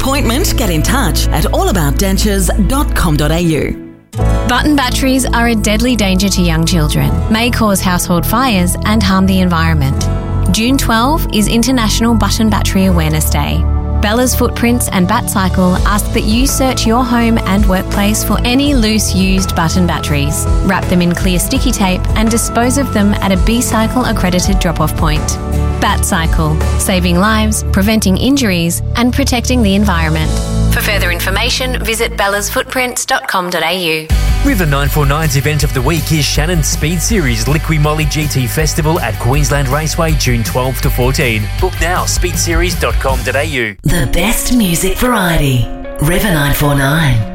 appointment, get in touch at allaboutdentures.com.au. Button batteries are a deadly danger to young children, may cause household fires and harm the environment. June 12 is International Button Battery Awareness Day. Bella's Footprints and BatCycle ask that you search your home and workplace for any loose used button batteries, wrap them in clear sticky tape and dispose of them at a B-Cycle accredited drop-off point. BatCycle, saving lives, preventing injuries and protecting the environment. For further information, visit bellasfootprints.com.au. River 949's event of the week is Shannon's Speed Series Liqui Moly GT Festival at Queensland Raceway, June 12 to 14. Book now, speedseries.com.au. The best music variety. River 949.